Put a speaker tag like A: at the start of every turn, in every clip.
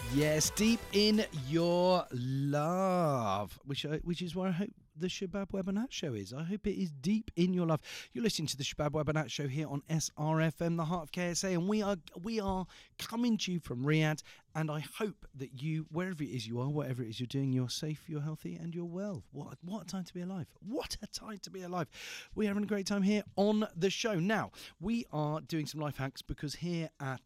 A: Yes, deep in your love, which is where I hope the Shabab Web and Nat Show is. I hope it is deep in your love. You're listening to the Shabab Web and Nat Show here on SRFM, the heart of KSA, and we are coming to you from Riyadh. And I hope that you, wherever it is you are, whatever it is you're doing, you're safe, you're healthy, and you're well. What a time to be alive! What a time to be alive! We're having a great time here on the show. Now we are doing some life hacks because here at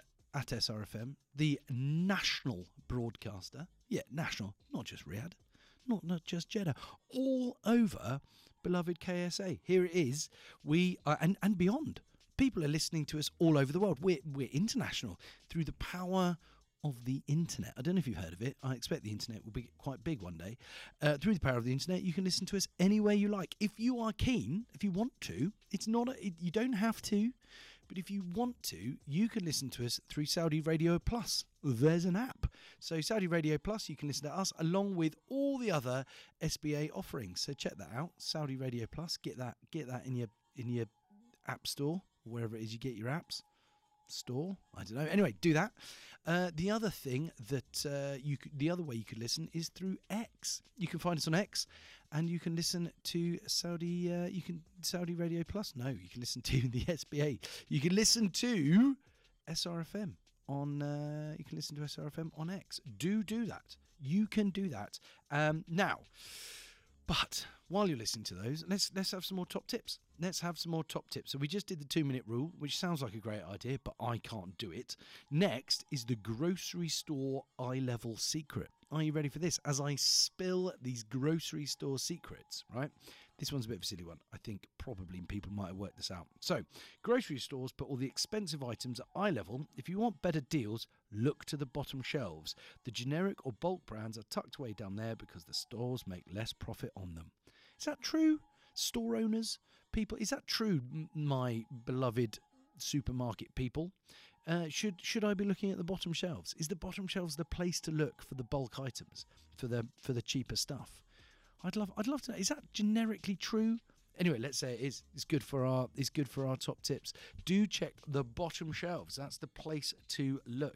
A: SRFM, the national broadcaster, national, not just Riyadh, not just Jeddah, all over beloved KSA. Here it is, we are, and beyond. People are listening to us all over the world. We're international through the power of the internet. I don't know if you've heard of it. I expect the internet will be quite big one day. Through the power of the internet, you can listen to us anywhere you like. If you are keen, if you want to, you don't have to, but if you want to, you can listen to us through Saudi Radio Plus. There's an app. So Saudi Radio Plus, you can listen to us along with all the other SBA offerings. So check that out. Saudi Radio Plus. Get that in your app store, wherever it is you get your apps. Store, I don't know. Anyway, do that. The other thing that the other way you could listen is through X. You can find us on X, and you can listen to Saudi Radio Plus. No, you can listen to the SBA. You can listen to SRFM on. You can listen to SRFM on X. Do that. You can do that now. But while you're listening to those, let's have some more top tips. So we just did the 2-minute rule, which sounds like a great idea, but I can't do it. Next is the grocery store eye-level secret. Are you ready for this? As I spill these grocery store secrets, right? This one's a bit of a silly one. I think probably people might have worked this out. So, grocery stores put all the expensive items at eye level. If you want better deals, look to the bottom shelves. The generic or bulk brands are tucked away down there because the stores make less profit on them. Is that true? Store owners, people, is that true, my beloved supermarket people? Should I be looking at the bottom shelves? Is the bottom shelves the place to look for the bulk items, for the cheaper stuff? I'd love to know. Is that generically true? Anyway, let's say it is. It's good for our top tips. Do check the bottom shelves. That's the place to look.